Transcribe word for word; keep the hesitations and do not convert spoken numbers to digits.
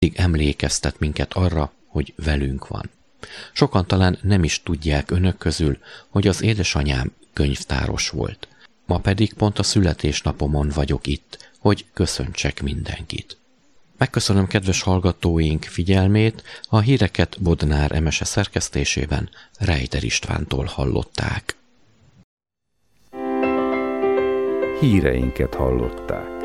emlékeztet minket arra, hogy velünk van. Sokan talán nem is tudják önök közül, hogy az édesanyám könyvtáros volt. Ma pedig pont a születésnapomon vagyok itt, hogy köszöntsek mindenkit. Megköszönöm kedves hallgatóink figyelmét, a híreket Bodnár Emese szerkesztésében Reiter Istvántól hallották. Híreinket hallották.